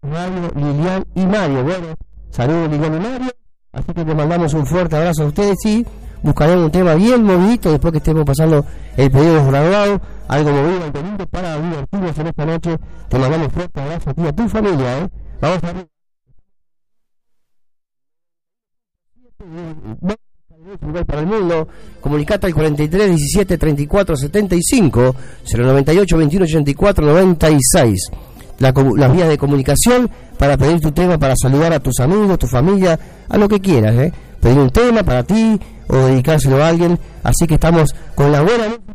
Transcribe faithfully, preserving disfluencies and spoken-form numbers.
Radio, Lilian y Mario. Bueno, saludos Lilian y Mario. Así que te mandamos un fuerte abrazo a ustedes y buscaremos un tema bien movidito después que estemos pasando el pedido de los graduados, algo movido al domingo para divertirnos en esta noche. Te mandamos un fuerte abrazo a ti y a tu familia, ¿eh? Vamos a ver. Para el mundo, comunicate al cuarenta y tres diecisiete treinta y cuatro setenta y cinco, cero noventa y ocho veintiuno ochenta y cuatro noventa y seis. La, las vías de comunicación para pedir tu tema, para saludar a tus amigos, tu familia, a lo que quieras, ¿eh? Pedir un tema para ti o dedicárselo a alguien. Así que estamos con la buena música.